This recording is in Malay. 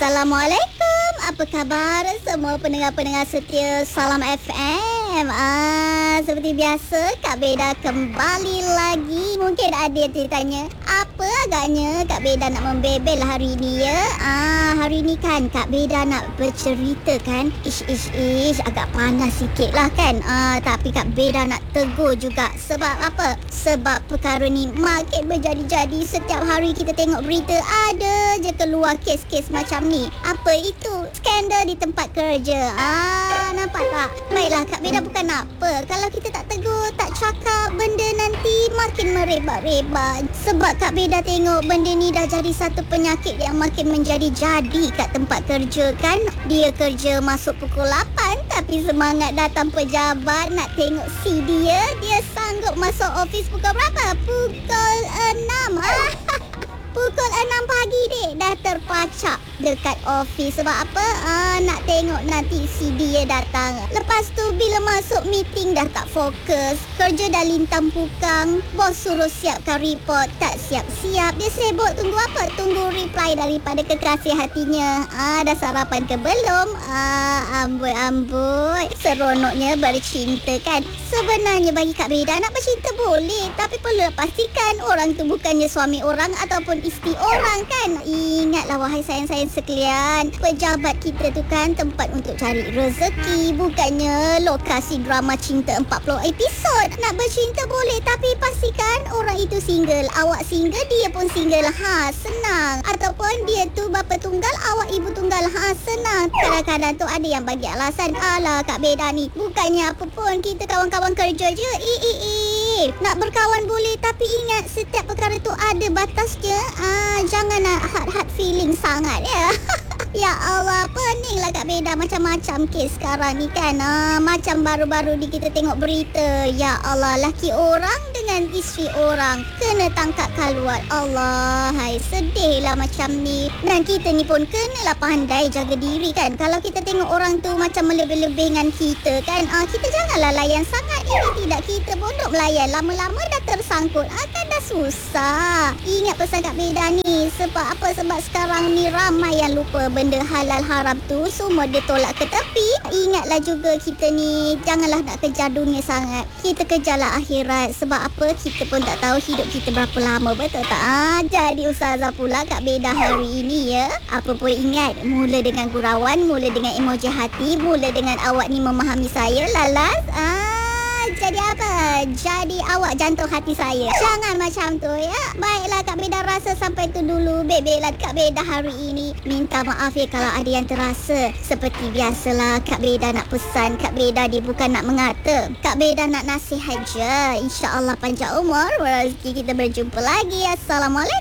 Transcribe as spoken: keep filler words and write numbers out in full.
Assalamualaikum. Apa khabar semua pendengar-pendengar setia Salam F M? Ah, seperti biasa, Kak Beda kembali lagi. Mungkin ada yang tertanya, apa agaknya Kak Beda nak membebel hari ni ya? Ah, hari ni kan Kak Beda nak bercerita kan. Ish, ish, ish. Agak panas sikit lah kan. Ah, tapi Kak Beda nak tegur juga. Sebab apa? Sebab perkara ni makin berjadi-jadi. Setiap hari kita tengok berita, ada je keluar kes-kes macam ni. Apa itu? Skandal di tempat kerja. Ah, nampak tak? Baiklah, Kak Beda bukan apa. Kalau kita tak tegur, tak cakap, benda nanti makin merebak-rebak. Sebab Kak Beda tengok benda ni dah jadi satu penyakit yang makin menjadi-jadi kat tempat kerja kan. Dia kerja masuk pukul lapan, tapi semangat datang pejabat nak tengok si dia, dia sanggup masuk office pukul berapa? Pukul enam. Ah, pukul enam pagi dek dah terpacak dekat office. Sebab apa? Ah, nak tengok nanti si dia datang. Lepas tu bila masuk meeting dah tak fokus. Kerja dah lintang pukang. Bos suruh siapkan report, tak siap-siap. Dia sibuk tunggu apa? Tunggu reply daripada kekasih hatinya. Ah, dah sarapan ke belum? Ah, amboi-amboi. Seronoknya bercinta kan. Sebenarnya bagi Kak Beda nak bercinta boleh, tapi perlu pastikan orang tu bukannya suami orang ataupun isteri orang kan. Ingatlah wahai sayang-sayang sekalian, pejabat kita tu kan tempat untuk cari rezeki, bukannya lokasi drama cinta empat puluh episod. Nak bercinta boleh, tapi pastikan orang itu single. Awak single, dia pun single. Ha, senang. Ataupun dia tu bapa tunggal, awak ibu tunggal. Ha, senang. Kadang-kadang tu ada yang bagi alasan, alah Kak Beda ni, bukannya apa pun, kita kawan-kawan kerja je. I, i, i. Nak berkawan boleh, tapi ingat setiap perkara tu ada batasnya. Ah, jangan nak hard-hard feeling sangat ya. Ya Allah, peninglah Kak Beda macam-macam kes sekarang ni kan. Ah, macam baru-baru ni kita tengok berita. Ya Allah, laki orang dengan isteri orang kena tangkap kaluat. Allah, hai, sedihlah macam ni. Dan kita ni pun kenalah pandai jaga diri kan. Kalau kita tengok orang tu macam melebih-lebih dengan kita kan, ah, kita janganlah layan sangat. Ini tidak, kita pun duk melayan. Lama-lama dah tersangkut, ah, kan dah susah. Ingat pesan Kak Beda ni. Sebab apa? Sebab sekarang ni ramai yang lupa benda halal haram tu semua dia tolak ke tepi. Ingatlah juga kita ni janganlah nak kejar dunia sangat. Kita kejarlah akhirat. Sebab apa? Kita pun tak tahu hidup kita berapa lama, betul tak? Ah, jadi ustazah pula Kak Beda hari ini ya. Apa pun ingat, mula dengan gurauan, mula dengan emoji hati, mula dengan awak ni memahami saya lalas. Ah, jadi apa? Jadi awak jantung hati saya. Jangan macam tu ya. Baiklah Kak Beda rasa sampai tu dulu bebelan Kak Beda hari ini. Minta maaf ya kalau ada yang terasa. Seperti biasalah Kak Beda nak pesan, Kak Beda dia bukan nak mengata. Kak Beda nak nasihat je. InsyaAllah panjang umur, rezeki kita berjumpa lagi. Assalamualaikum.